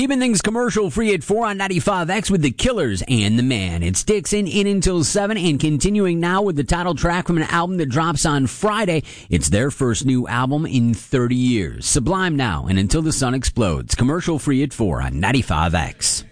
Keeping things commercial free at 4 on 95X with the Killers and the Man. It's Dixon in until 7 and continuing now with the title track from an album that drops on Friday. It's their first new album in 30 years. Sublime now and Until the Sun Explodes. Commercial free at 4 on 95X.